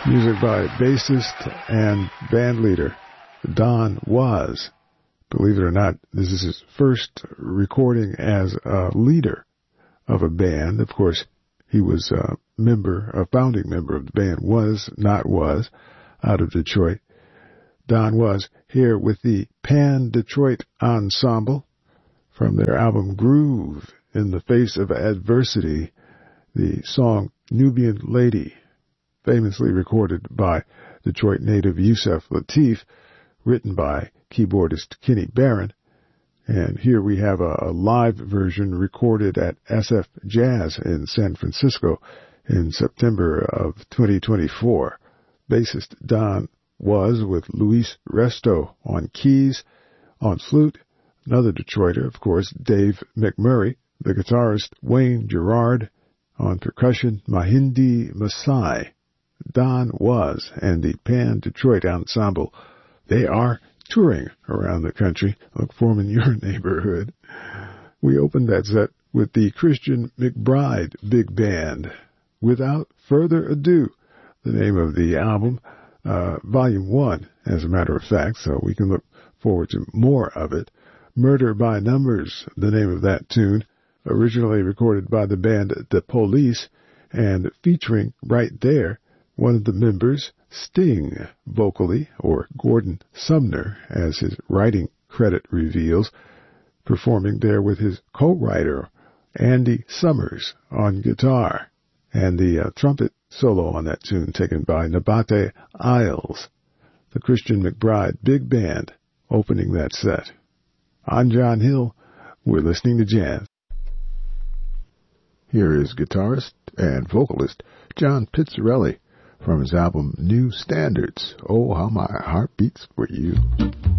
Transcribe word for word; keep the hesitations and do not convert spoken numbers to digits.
Music by bassist and band leader Don Was. Believe it or not, this is his first recording as a leader of a band. Of course, he was a member, a founding member of the band Was Not Was out of Detroit. Don Was here with the Pan Detroit Ensemble from their album Groove in the Face of Adversity, the song Nubian Lady, famously recorded by Detroit native Yusef Lateef, written by keyboardist Kenny Barron. And here we have a, a live version recorded at S F Jazz in San Francisco in September of twenty twenty-four. Bassist Don Was with Luis Resto on keys, on flute, another Detroiter, of course, Dave McMurray, the guitarist Wayne Gerard, on percussion, Mahindi Masai. Don Was and the Pan Detroit Ensemble, they are touring around the country. Look for them in your neighborhood. We opened that set with the Christian McBride Big Band. Without Further Ado, the name of the album, uh, Volume one, as a matter of fact, so we can look forward to more of it. Murder by Numbers, the name of that tune, originally recorded by the band The Police, and featuring right there one of the members, Sting, vocally, or Gordon Sumner, as his writing credit reveals, performing there with his co-writer, Andy Summers, on guitar, and the uh, trumpet solo on that tune taken by Nabate Isles. The Christian McBride Big Band opening that set. I'm John Hill. We're listening to jazz. Here is guitarist and vocalist John Pizzarelli from his album New Standards. Oh, how my heart beats for you.